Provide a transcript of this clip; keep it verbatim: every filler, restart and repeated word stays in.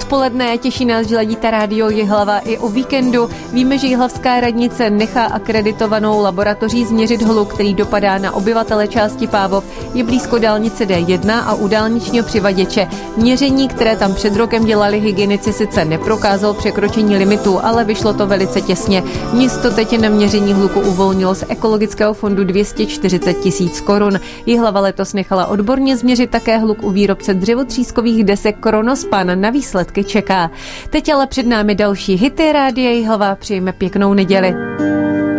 odpoledne, těší nás, že ladíte rádio Jihlava i o víkendu. Víme, že jihlavská radnice nechá akreditovanou laboratoří změřit hluk, který dopadá na obyvatele části Pávov. Je blízko dálnice D jedna a u dálničního přivaděče. Měření, které tam před rokem dělali hygienici, sice neprokázal překročení limitu, ale vyšlo to velice těsně. Město teď na měření hluku uvolnilo z ekologického fondu dvě stě čtyřicet tisíc korun. Jihlava letos nechala odborně změřit také hluk u výrobce dřevotřískových desek Kronospan. Na výsledky čeká. Teď ale před námi další hity Rádia Jihlava. Přejeme pěknou neděli.